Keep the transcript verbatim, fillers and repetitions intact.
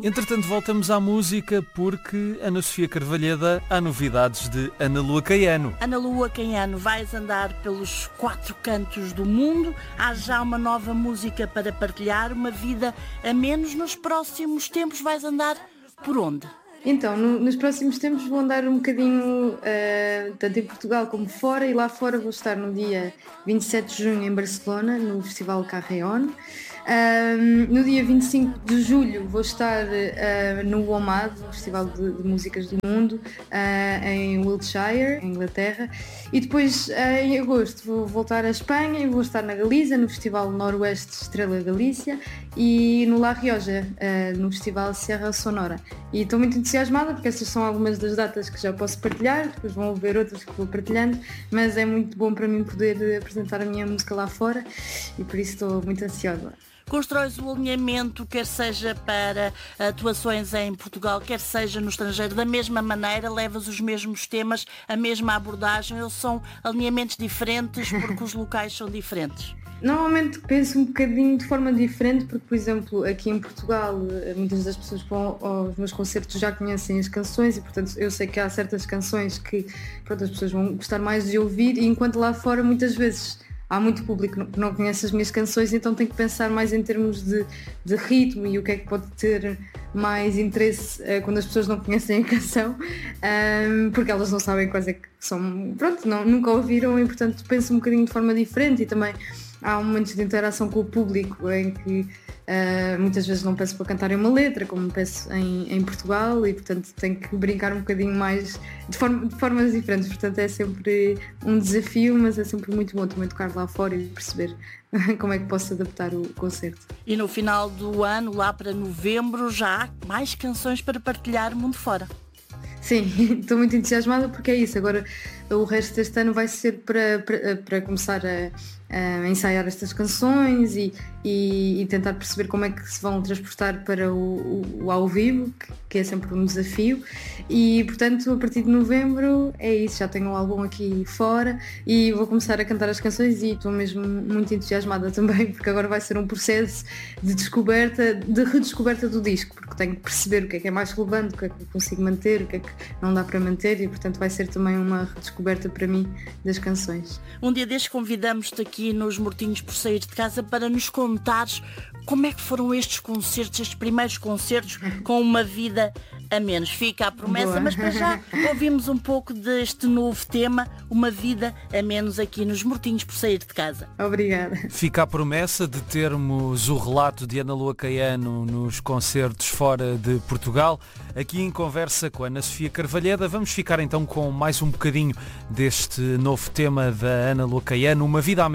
Entretanto, voltamos à música porque, Ana Sofia Carvalheda, há novidades de Ana Lua Caiano. Ana Lua Caiano, vais andar pelos quatro cantos do mundo. Há já uma nova música para partilhar, uma vida a menos. Nos próximos tempos vais andar por onde? Então, no, nos próximos tempos vou andar um bocadinho, uh, tanto em Portugal como fora, e lá fora vou estar no dia vinte e sete de junho em Barcelona, no Festival Carreon. Um, no dia vinte e cinco de julho vou estar uh, no WOMAD, o Festival de, de Músicas do Mundo, uh, em Wiltshire, em Inglaterra, e depois uh, em agosto vou voltar à Espanha e vou estar na Galiza, no Festival Noroeste Estrela Galícia, e no La Rioja, uh, no Festival Serra Sonora. E estou muito entusiasmada porque essas são algumas das datas que já posso partilhar, depois vão haver outras que vou partilhando, mas é muito bom para mim poder apresentar a minha música lá fora e por isso estou muito ansiosa. Constróis o alinhamento, quer seja para atuações em Portugal, quer seja no estrangeiro, da mesma maneira, levas os mesmos temas, a mesma abordagem, ou são alinhamentos diferentes porque os locais são diferentes? Normalmente penso um bocadinho de forma diferente porque, por exemplo, aqui em Portugal muitas das pessoas que vão aos meus concertos já conhecem as canções e, portanto, eu sei que há certas canções que, pronto, as pessoas vão gostar mais de ouvir, e enquanto lá fora muitas vezes há muito público que não conhece as minhas canções, então tenho que pensar mais em termos de, de ritmo e o que é que pode ter mais interesse uh, quando as pessoas não conhecem a canção, um, porque elas não sabem quais é que são, pronto, não, nunca ouviram, e portanto penso um bocadinho de forma diferente. E também há momentos de interação com o público em que Uh, muitas vezes não peço para cantarem uma letra, como peço em, em Portugal, e portanto tenho que brincar um bocadinho mais de, forma, de formas diferentes. Portanto é sempre um desafio, mas é sempre muito bom também tocar lá fora e perceber como é que posso adaptar o concerto. E no final do ano, lá para novembro, já há mais canções para partilhar mundo fora. Sim, estou muito entusiasmada porque é isso. Agora o resto deste ano vai ser para, para, para começar a, a ensaiar estas canções e, e, e tentar perceber como é que se vão transportar para o, o, o ao vivo, que, que é sempre um desafio. E portanto, a partir de novembro é isso, já tenho um álbum aqui fora e vou começar a cantar as canções, e estou mesmo muito entusiasmada também, porque agora vai ser um processo de descoberta, de redescoberta do disco, porque tenho que perceber o que é que é mais relevante, o que é que eu consigo manter, o que é que não dá para manter, e portanto vai ser também uma redescoberta para mim das canções. Um dia destes convidamos-te aqui nos Mortinhos por Sair de Casa para nos contares como é que foram estes concertos, estes primeiros concertos com uma vida a menos. Fica a promessa, Boa. Mas para já ouvimos um pouco deste novo tema, uma vida a menos, aqui nos Mortinhos por Sair de Casa. Obrigada. Fica a promessa de termos o relato de Ana Lua Caiano nos concertos fora de Portugal. Aqui em conversa com a Ana Sofia Carvalheda, vamos ficar então com mais um bocadinho deste novo tema da Ana Lua Caiano, uma vida a menos.